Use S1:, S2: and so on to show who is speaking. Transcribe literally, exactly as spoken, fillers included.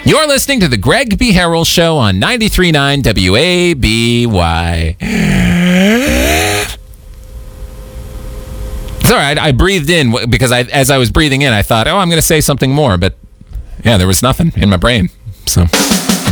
S1: You're listening to the Greg B. Harrell Show on ninety-three point nine W A B Y. It's all right. I breathed in because I, as I was breathing in, I thought, oh, I'm going to say something more. But, yeah, there was nothing in my brain. So...